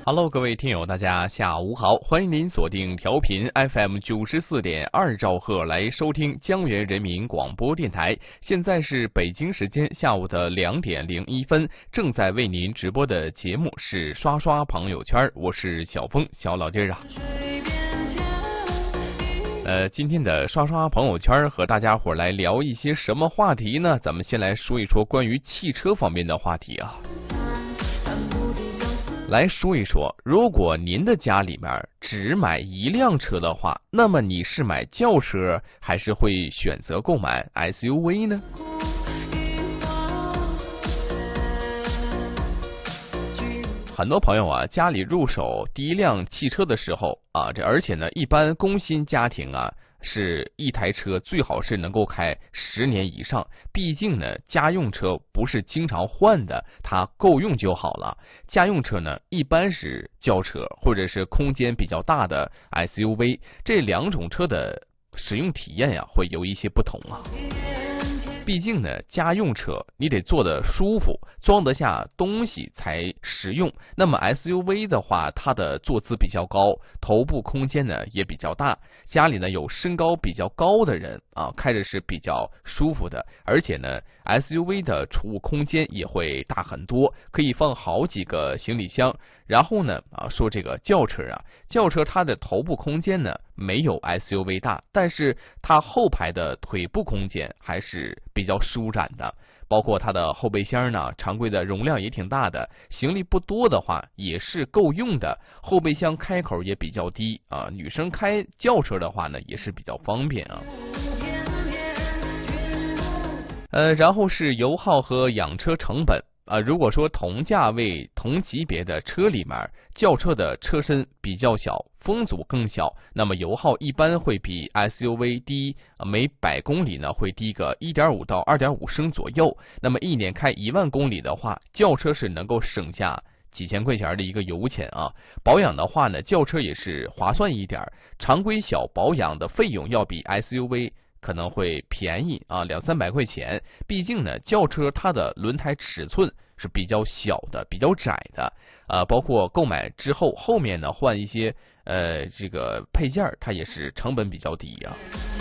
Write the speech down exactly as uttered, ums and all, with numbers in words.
Hello， 各位听友，大家下午好，欢迎您锁定调频 F M 九十四点二兆赫来收听江源人民广播电台。现在是北京时间下午的两点零一分，正在为您直播的节目是刷刷朋友圈，我是小峰小老弟儿啊。呃，今天的刷刷朋友圈和大家伙来聊一些什么话题呢？咱们先来说一说关于汽车方面的话题啊。来说一说，如果您的家里面只买一辆车的话，那么你是买轿车还是会选择购买 S U V 呢？很多朋友啊，家里入手第一辆汽车的时候啊，这而且呢，一般工薪家庭啊，是一台车最好是能够开十年以上，毕竟呢，家用车不是经常换的，它够用就好了。家用车呢，一般是轿车或者是空间比较大的 S U V， 这两种车的使用体验呀，会有一些不同啊。毕竟呢，家用车你得坐得舒服，装得下东西才实用。那么 S U V 的话，它的坐姿比较高，头部空间呢也比较大。家里呢有身高比较高的人啊，开着是比较舒服的。而且呢 ，S U V 的储物空间也会大很多，可以放好几个行李箱。然后呢，啊，说这个轿车啊，轿车它的头部空间呢没有 S U V 大，但是它后排的腿部空间还是比较舒展的，包括它的后备箱呢，常规的容量也挺大的，行李不多的话也是够用的，后备箱开口也比较低啊，女生开轿车的话呢也是比较方便啊。呃，然后是油耗和养车成本。啊，如果说同价位、同级别的车里面，轿车的车身比较小，风阻更小，那么油耗一般会比 S U V 低，每百公里呢会低个 一点五 到 二点五 升左右。那么一年开一万公里的话，轿车是能够省下几千块钱的一个油钱啊。保养的话呢，轿车也是划算一点，常规小保养的费用要比 S U V可能会便宜啊，两三百块钱。毕竟呢，轿车它的轮胎尺寸是比较小的，比较窄的，啊，包括购买之后后面呢换一些呃这个配件，它也是成本比较低啊。